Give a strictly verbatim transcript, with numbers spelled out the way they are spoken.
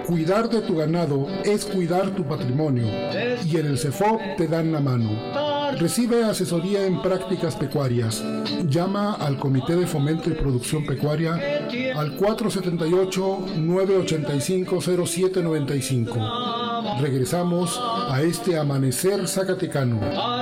Cuidar de tu ganado es cuidar tu patrimonio y en el CEFOP te dan la mano. Recibe asesoría en prácticas pecuarias. Llama al Comité de Fomento y Producción Pecuaria al cuatro siete ocho, nueve ocho cinco, cero siete nueve cinco. Regresamos a este amanecer zacatecano.